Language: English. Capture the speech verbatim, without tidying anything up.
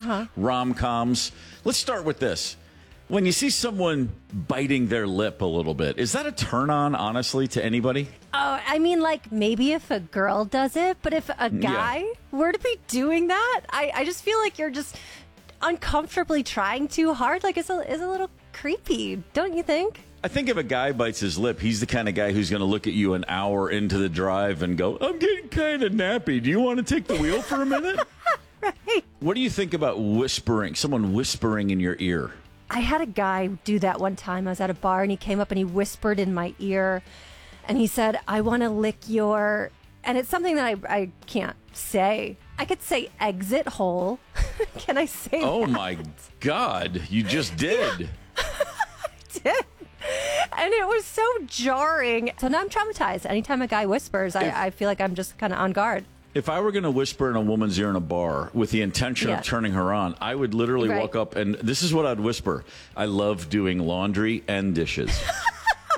uh-huh. rom-coms. Let's start with this. When you see someone biting their lip a little bit, is that a turn on, honestly, to anybody? Oh, I mean, like, maybe if a girl does it, but if a guy Yeah. were to be doing that, I, I just feel like you're just uncomfortably trying too hard. Like, it's a, it's a little creepy, don't you think? I think if a guy bites his lip, he's the kind of guy who's going to look at you an hour into the drive and go, I'm getting kind of nappy. Do you want to take the wheel for a minute? Right. What do you think about whispering, someone whispering in your ear? I had a guy do that one time. I was at a bar and he came up and he whispered in my ear and he said, I want to lick your, and it's something that I, I can't say. I could say exit hole. Can I say Oh that? my God, you just did. did. And it was so jarring. So now I'm traumatized. Anytime a guy whispers, If- I, I feel like I'm just kind of on guard. If I were going to whisper in a woman's ear in a bar with the intention Yeah. of turning her on, I would literally Right. walk up and this is what I'd whisper. I love doing laundry and dishes.